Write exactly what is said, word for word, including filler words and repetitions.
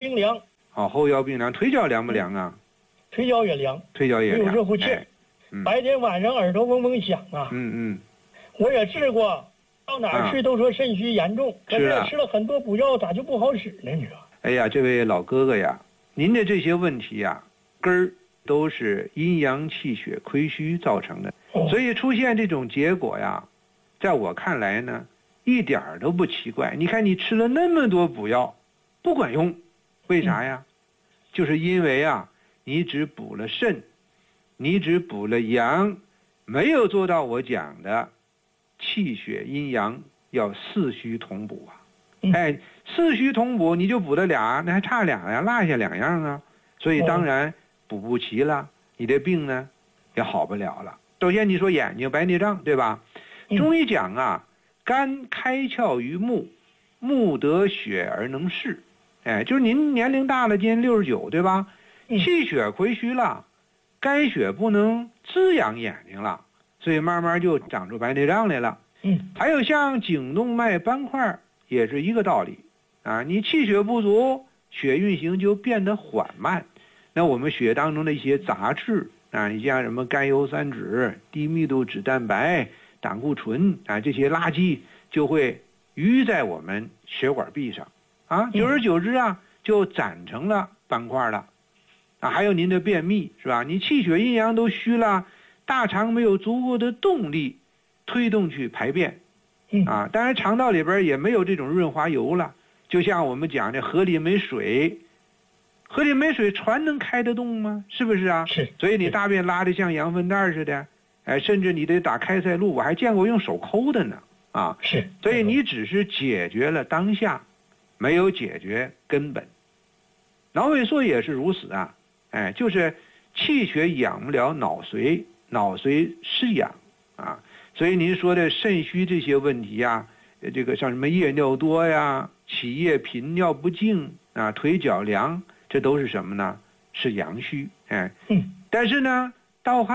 冰凉。 哦，后腰冰凉，腿脚凉不凉啊？ 腿脚也凉， 腿脚也凉， 有热乎气儿。 哎嗯、 白天晚上耳朵嗡嗡响啊。 嗯嗯。 我也治过，到哪儿去都说肾虚严重，啊、可是吃了很多补药，咋就不好使呢？你说？ 哎呀，这位老哥哥呀，您的这些问题呀，根儿都是阴阳气血亏虚造成的，哦、所以出现这种结果呀，在我看来呢，一点儿都不奇怪。你看你吃了那么多补药，不管用，为啥呀？嗯、就是因为啊，你只补了肾，你只补了阳，没有做到我讲的气血阴阳要四虚同补啊。嗯、哎，四虚同补你就补了俩，那还差俩呀，落下两样啊。所以当然补不齐了，你的病呢也好不了了。首先你说眼睛白内障，对吧？中医讲啊，肝开窍于目，目得血而能视。哎，就是您年龄大了，今年六十九，对吧？气血亏虚了，肝血不能滋养眼睛了，所以慢慢就长出白内障来了。嗯，还有像颈动脉斑块也是一个道理啊，你气血不足，血运行就变得缓慢，那我们血当中的一些杂质啊，你像什么甘油三酯、低密度脂蛋白、胆固醇啊，这些垃圾就会淤在我们血管壁上啊，久而久之啊，就长成了斑块了啊。还有您的便秘是吧？你气血阴阳都虚了，大肠没有足够的动力推动去排便啊，当然肠道里边也没有这种润滑油了。就像我们讲的，河里没水，河里没水，船能开得动吗？是不是啊？ 是。 所以你大便拉得像羊粪蛋似的，哎，甚至你得打开塞露，我还见过用手抠的呢，啊。 是。 所以你只是解决了当下，没有解决根本。脑萎缩也是如此啊，哎，就是气血养不了脑髓，脑髓失养啊。所以您说的肾虚这些问题呀、啊，这个像什么夜尿多呀、起夜频、尿不尽啊、腿脚凉，这都是什么呢？是阳虚，哎，嗯，但是呢，盗汗。